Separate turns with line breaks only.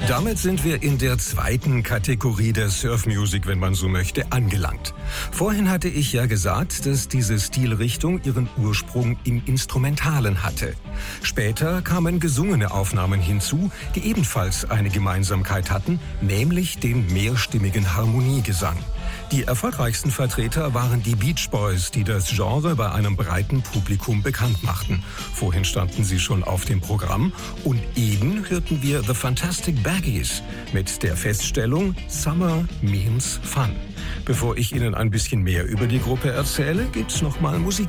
Damit sind wir in der zweiten Kategorie der Surf-Music, wenn man so möchte, angelangt. Vorhin hatte ich ja gesagt, dass diese Stilrichtung ihren Ursprung im Instrumentalen hatte. Später kamen gesungene Aufnahmen hinzu, die ebenfalls eine Gemeinsamkeit hatten, nämlich den mehrstimmigen Harmoniegesang. Die erfolgreichsten Vertreter waren die Beach Boys, die das Genre bei einem breiten Publikum bekannt machten. Vorhin standen sie schon auf dem Programm und eben hörten wir The Fantastic Baggies mit der Feststellung Summer means Fun. Bevor ich Ihnen ein bisschen mehr über die Gruppe erzähle, gibt's noch mal Musik.